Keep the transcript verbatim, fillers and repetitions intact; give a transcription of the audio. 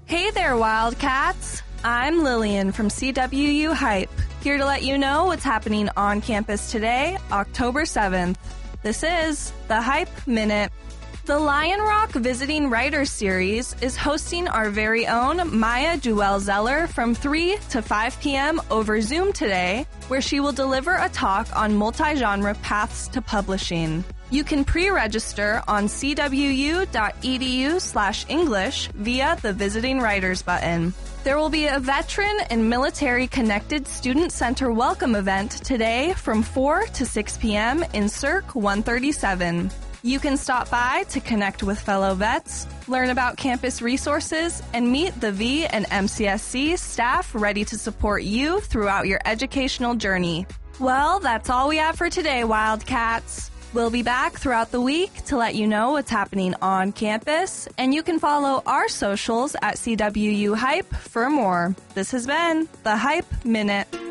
Hey there, Wildcats! I'm Lillian from C W U Hype, here to let you know what's happening on campus today, October seventh. This is the Hype Minute. The Lion Rock Visiting Writers Series is hosting our very own Maya Duell Zeller from three to five p.m. over Zoom today, where she will deliver a talk on multi-genre paths to publishing. You can pre-register on cwu.edu slash English via the Visiting Writers button. There will be a veteran and military-connected Student Center welcome event today from four to six p.m. in Cirque one thirty-seven. You can stop by to connect with fellow vets, learn about campus resources, and meet the V and M C S C staff ready to support you throughout your educational journey. Well, that's all we have for today, Wildcats. We'll be back throughout the week to let you know what's happening on campus, and you can follow our socials at C W U Hype for more. This has been the Hype Minute.